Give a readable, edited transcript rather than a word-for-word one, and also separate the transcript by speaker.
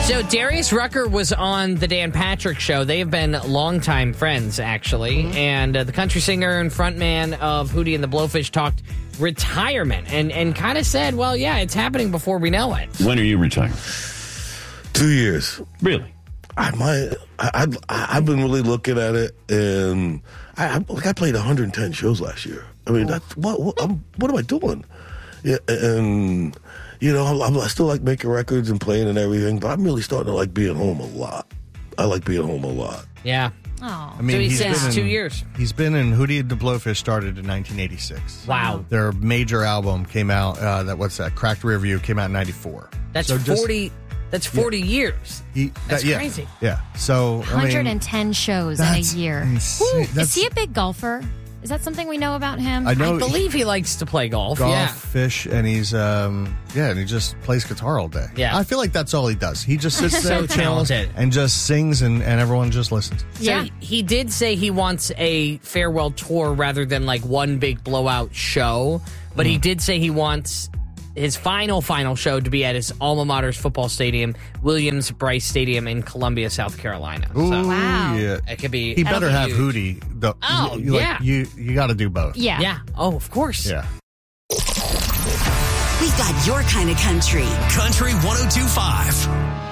Speaker 1: So Darius Rucker was on the Dan Patrick Show. They have been longtime friends, actually. And the country singer and frontman of Hootie and the Blowfish talked retirement and kind of said, well, yeah, it's happening before we know it.
Speaker 2: When are you retiring?
Speaker 3: 2 years.
Speaker 2: Really?
Speaker 3: I've been really looking at it, and I played 110 shows last year. I mean, that's what am I doing? Yeah, and I still like making records and playing and everything, but I'm really starting to like being home a lot. I like being home a lot.
Speaker 1: Yeah.
Speaker 4: Oh.
Speaker 5: I mean,
Speaker 1: So he
Speaker 5: he's
Speaker 1: says
Speaker 5: been
Speaker 1: 2 years.
Speaker 5: He's been in Hootie and the Blowfish started in 1986.
Speaker 1: Wow.
Speaker 5: Their major album came out, Cracked Rearview came out in 94.
Speaker 1: That's
Speaker 5: So just-
Speaker 1: 40. That's 40 years. That's crazy.
Speaker 5: Yeah. So
Speaker 4: 110 shows in a
Speaker 5: that's
Speaker 4: year.
Speaker 5: insane.
Speaker 4: Is he a big golfer? Is that something we know about him?
Speaker 5: I know
Speaker 1: I believe he likes to play golf.
Speaker 5: golf,
Speaker 1: Yeah.
Speaker 5: fish, and he's and he just plays guitar all day.
Speaker 1: Yeah.
Speaker 5: I feel like that's all he does. He just sits there,
Speaker 1: So talented.
Speaker 5: and just sings, and everyone just listens.
Speaker 4: Yeah.
Speaker 1: So he did say he wants a farewell tour rather than like one big blowout show, but he did say he wants his final show to be at his alma mater's football stadium, Williams-Brice Stadium in Columbia, South Carolina.
Speaker 5: Ooh,
Speaker 1: So
Speaker 4: Wow.
Speaker 5: yeah.
Speaker 1: it could be.
Speaker 5: He
Speaker 1: that'll
Speaker 5: better
Speaker 1: be
Speaker 5: have
Speaker 1: huge.
Speaker 5: Hootie. Though.
Speaker 1: Oh, yeah.
Speaker 5: You got to do both.
Speaker 4: Yeah.
Speaker 1: Yeah. Oh, of course.
Speaker 5: Yeah.
Speaker 6: We've got your kind of country.
Speaker 7: Country 102.5.